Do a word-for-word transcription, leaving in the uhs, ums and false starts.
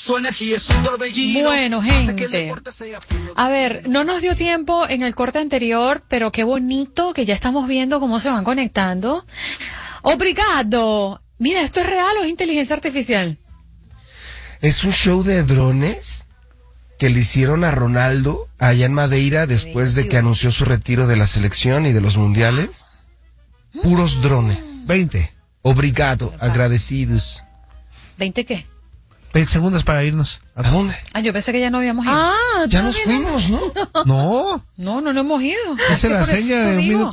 Su energía es un torbellino. Bueno, gente, a ver, no nos dio tiempo en el corte anterior, pero qué bonito que ya estamos viendo cómo se van conectando. Obrigado. Mira, ¿esto es real o es inteligencia artificial? Es un show de drones que le hicieron a Ronaldo allá en Madeira después de que anunció su retiro de la selección y de los mundiales. Puros drones. veinte. Obrigado, agradecidos. ¿veinte qué? veinte segundos para irnos. ¿A dónde? Ah, yo pensé que ya no habíamos ido. Ah, ya nos fuimos, ¿no? No. No, no, no hemos ido. Esa es la Por eso seña de un digo. minuto